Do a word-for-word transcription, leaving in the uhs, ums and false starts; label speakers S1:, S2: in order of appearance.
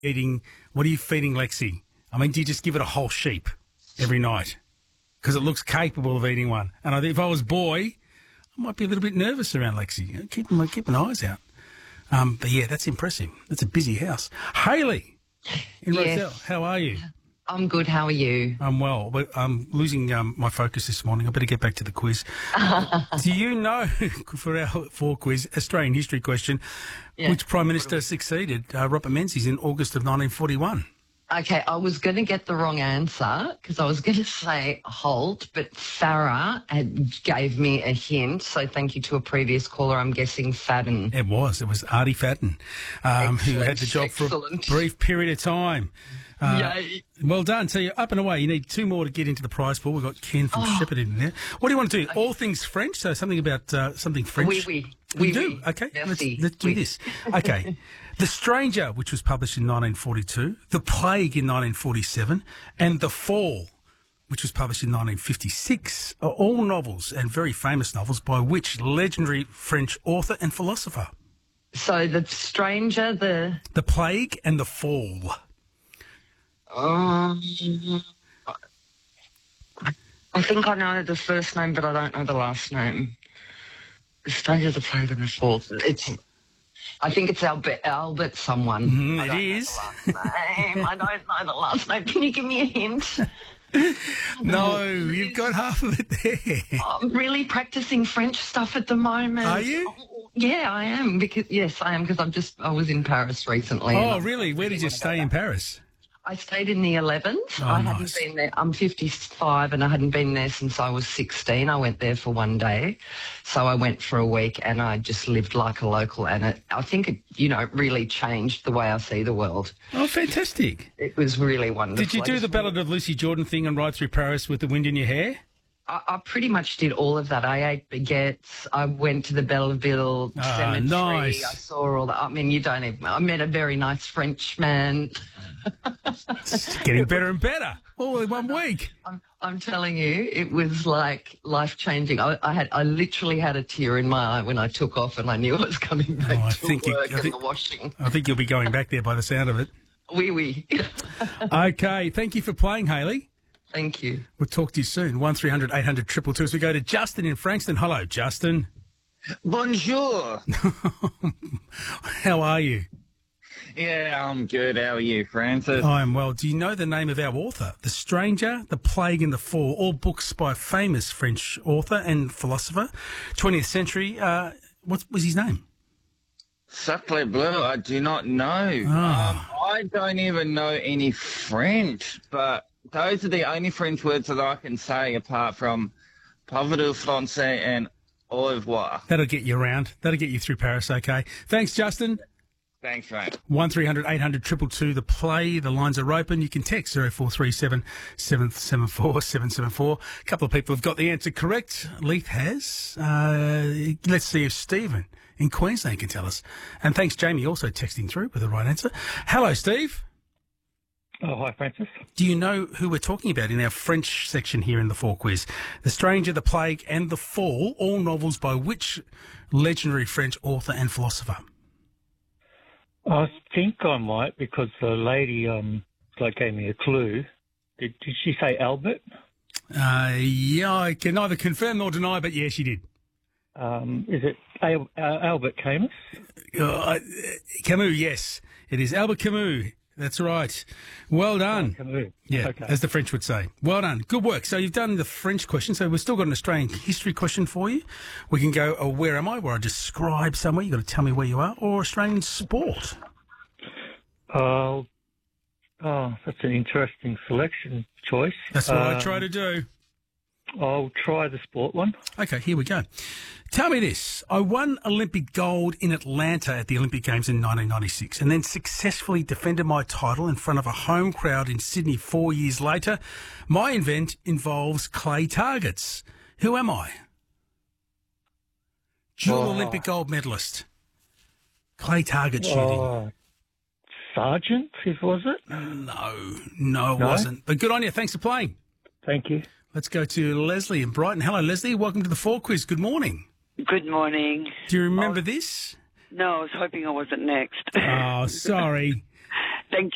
S1: eating? What are you feeding Lexi? I mean, do you just give it a whole sheep every night? Because it looks capable of eating one. And I think if I was boy, I might be a little bit nervous around Lexi. Keep, keep my eyes out. Um, but yeah, that's impressive. That's a busy house. Hayley in
S2: Yes.
S1: Roselle, how are you?
S2: I'm good. How are you?
S1: I'm well, but I'm losing um, my focus this morning. I better get back to the quiz. Do you know, for our four quiz, Australian history question,
S2: Yeah.
S1: which Prime Minister succeeded uh, Robert Menzies in August of nineteen forty-one?
S2: Okay, I was going to get the wrong answer because I was going to say Holt, but Farah had gave me a hint. So thank you to a previous caller. I'm guessing Fadden.
S1: It was. It was Artie Fadden, um, who had the job
S2: Excellent.
S1: for a brief period of time. Uh,
S2: Yay.
S1: Well done. So you're up and away. You need two more to get into the prize pool. We've got Ken from
S2: Oh.
S1: Shepherd in there. What do you want to do? All things French? So something about uh, something French?
S2: Oui, oui.
S1: We
S2: Oui,
S1: do?
S2: oui.
S1: Okay. Let's,
S2: Merci.
S1: let's do
S2: Oui.
S1: this. Okay. The Stranger, which was published in nineteen forty-two, The Plague in nineteen forty-seven, and The Fall, which was published in nineteen fifty-six, are all novels and very famous novels by which legendary French author and philosopher?
S2: So the stranger, the
S1: The Plague and The Fall.
S2: um, I think I know the first name, but I don't know the last name. The stranger, the plague, and the fall. It's. I think it's Albert. Albert, someone.
S1: Mm,
S2: I
S1: it
S2: don't know
S1: is.
S2: the last name. I don't know the last name. Can you give me a hint?
S1: No, you've got half of it there.
S2: I'm really practicing French stuff at the moment.
S1: Are you?
S2: Oh, yeah, I am. Because yes, I am. Because I'm just. I was in Paris recently. and
S1: Oh,
S2: I
S1: really? Where did you stay in Paris?
S2: I stayed in the eleventh.
S1: Oh,
S2: I
S1: nice.
S2: hadn't been there. I'm fifty-five and I hadn't been there since I was sixteen. I went there for one day. So I went for a week and I just lived like a local. And it, I think it, you know, really changed the way I see the world.
S1: Oh, fantastic.
S2: It was really wonderful.
S1: Did you
S2: I
S1: do
S2: just
S1: the Ballad of Lucy Jordan thing and ride through Paris with the wind in your hair?
S2: I, I pretty much did all of that. I ate baguettes. I went to the Belleville
S1: Ah,
S2: Cemetery.
S1: nice.
S2: I saw all that. I mean, you don't even. I met a very nice French man.
S1: It's getting better and better all in one week.
S2: I'm, I'm telling you, it was like life changing. I, I had, I literally had a tear in my eye when I took off, and I knew I was coming back
S1: Oh, I
S2: to
S1: think you-
S2: work
S1: I
S2: and
S1: think-
S2: the washing.
S1: I think you'll be going back there by the sound of it.
S2: Wee wee.
S1: Okay, thank you for playing, Hayley.
S2: Thank you.
S1: We'll talk to you soon. one three hundred eight hundred two two two as we go to Justin in Frankston. Hello, Justin.
S3: Bonjour.
S1: How are you?
S3: Yeah, I'm good. How are you, Francis?
S1: I'm well. Do you know the name of our author? The Stranger, The Plague and the Fall, all books by famous French author and philosopher. twentieth century. Uh, what was his name?
S3: Sacre bleu, I do not know.
S1: Ah.
S3: Um, I don't even know any French, but those are the only French words that I can say apart from Pauvre Francais and au revoir.
S1: That'll get you around. That'll get you through Paris, okay. Thanks, Justin.
S3: Thanks, mate.
S1: one three hundred eight hundred two two two, the play. The lines are open. You can text zero four three seven seven seven four seven seven four. A couple of people have got the answer correct. Leith has. Uh, let's see if Stephen in Queensland can tell us. And thanks, Jamie, also texting through with the right answer. Hello, Steve.
S4: Oh, hi, Francis.
S1: Do you know who we're talking about in our French section here in the Four Quiz? The Stranger, The Plague and The Fall, all novels by which legendary French author and philosopher?
S4: I think I might because the lady um like gave me a clue. Did, did she say Albert?
S1: Uh, yeah, I can neither confirm nor deny, but yeah, she did.
S4: Um, is it Al- uh, Albert Camus?
S1: Uh, Camus, yes. It is Albert Camus. That's right. Well done.
S4: Camus.
S1: Yeah,
S4: Okay.
S1: as the French would say. Well done. Good work. So you've done the French question. So we've still got an Australian history question for you. We can go, oh, where am I? Where I describe somewhere. You've got to tell me where you are. Or Australian sport.
S4: Oh, oh, that's an interesting selection choice.
S1: That's what I
S4: Um,
S1: try to do.
S4: I'll try the sport one.
S1: Okay, here we go. Tell me this. I won Olympic gold in Atlanta at the Olympic Games in nineteen ninety-six and then successfully defended my title in front of a home crowd in Sydney four years later. My event involves clay targets. Who am I? Dual
S4: Oh.
S1: Olympic gold medalist. Clay target shooting.
S4: Oh, Sergeant, if was it?
S1: No, no, it
S4: No?
S1: wasn't. But good on you. Thanks for playing.
S4: Thank you.
S1: Let's go to Leslie in Brighton. Hello, Leslie. Welcome to the Four Quiz. Good morning.
S5: Good morning.
S1: Do you remember this?
S5: No, I was hoping I wasn't next.
S1: Oh, sorry.
S5: Thank